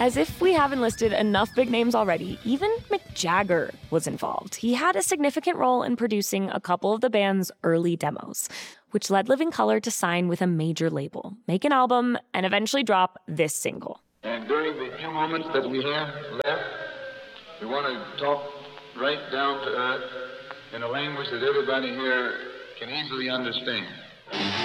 As if we haven't listed enough big names already, even Mick Jagger was involved. He had a significant role in producing a couple of the band's early demos, which led Living Colour to sign with a major label, make an album, and eventually drop this single. And during the few moments that we have left, we want to talk right down to earth in a language that everybody here can easily understand.